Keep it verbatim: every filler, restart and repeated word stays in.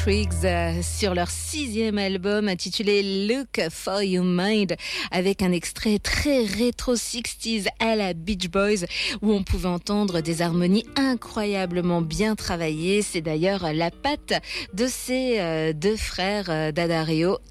Triggs euh, sur leur sixième album intitulé Look for Your Mind, avec un extrait très rétro sixties à la Beach Boys où on pouvait entendre des harmonies incroyablement bien travaillées. C'est d'ailleurs la patte de ces euh, deux frères euh, D'Addario